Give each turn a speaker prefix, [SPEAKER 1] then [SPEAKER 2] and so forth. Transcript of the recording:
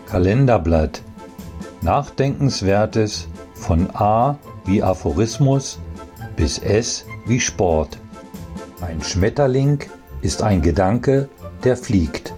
[SPEAKER 1] Kalenderblatt. Nachdenkenswertes von A wie Aphorismus bis S wie Sport. Ein Schmetterling ist ein Gedanke, der fliegt.